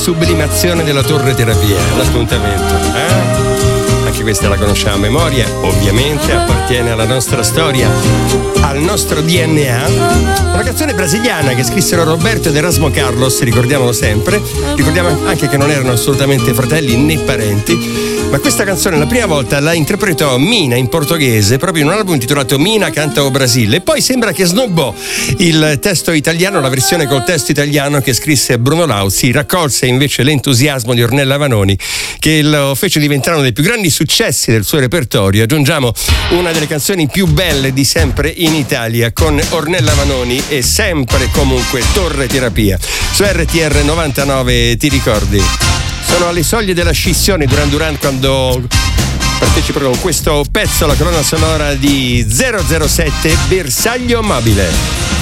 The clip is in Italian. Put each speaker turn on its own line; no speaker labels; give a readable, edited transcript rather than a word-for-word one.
sublimazione della torre terapia, l'appuntamento, Anche questa la conosciamo a memoria, ovviamente appartiene alla nostra storia, al nostro DNA. Una canzone brasiliana che scrissero Roberto ed Erasmo Carlos, ricordiamolo sempre. Ricordiamo anche che non erano assolutamente fratelli né parenti. Ma questa canzone la prima volta la interpretò Mina in portoghese, proprio in un album intitolato Mina canta o Brasile. E poi sembra che snobbò il testo italiano, la versione col testo italiano che scrisse Bruno Lauzi, raccolse invece l'entusiasmo di Ornella Vanoni, che lo fece diventare uno dei più grandi successi del suo repertorio. Aggiungiamo una delle canzoni più belle di sempre in Italia con Ornella Vanoni e sempre comunque Torre Terapia. Su RTR 99, ti ricordi? Sono alle soglie della scissione Duran Duran quando partecipo con questo pezzo alla colonna sonora di 007 Bersaglio Mobile.